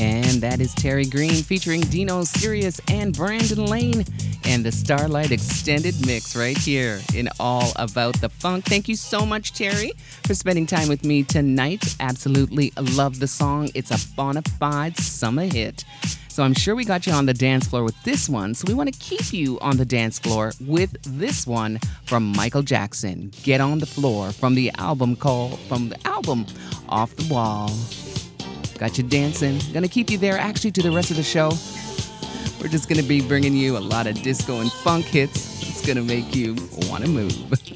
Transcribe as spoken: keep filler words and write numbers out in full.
And that is Terry Green featuring Dino Sirius and Brandon Lane and the Starlight Extended Mix right here in All About the Funk. Thank you so much, Terry, for spending time with me tonight. Absolutely love the song. It's a bona fide summer hit. So I'm sure we got you on the dance floor with this one. So we want to keep you on the dance floor with this one from Michael Jackson. Get on the Floor from the album called, from the album Off the Wall. Got you dancing. Gonna keep you there actually to the rest of the show. We're just gonna be bringing you a lot of disco and funk hits. It's gonna make you wanna move.